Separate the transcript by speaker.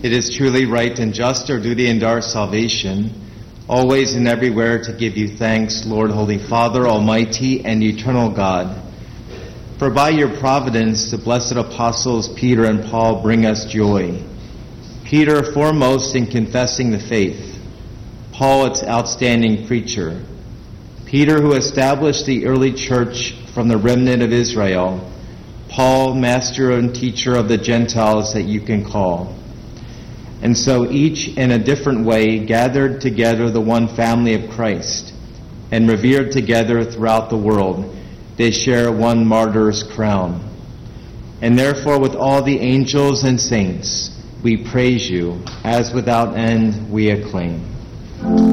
Speaker 1: It is truly right and just, our duty and our salvation, always and everywhere to give you thanks, Lord, Holy Father, Almighty and eternal God. For by your providence, the blessed apostles Peter and Paul bring us joy. Peter foremost in confessing the faith, Paul its outstanding preacher. Peter who established the early church from the remnant of Israel, Paul, master and teacher of the Gentiles that you can call. And so each in a different way gathered together the one family of Christ, and revered together throughout the world, they share one martyr's crown. And therefore with all the angels and saints, we praise you, as without end we acclaim.